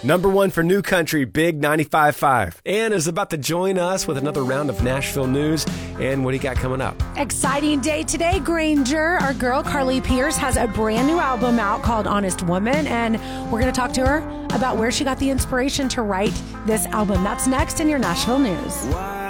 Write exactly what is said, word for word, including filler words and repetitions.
Number one for New Country, Big ninety-five point five. Ann is about to join us with another round of Nashville news. And what do you got coming up? Exciting day today, Granger. Our girl, Carly Pierce, has a brand new album out called Honest Woman. And we're going to talk to her about where she got the inspiration to write this album. That's next in your Nashville news. Why?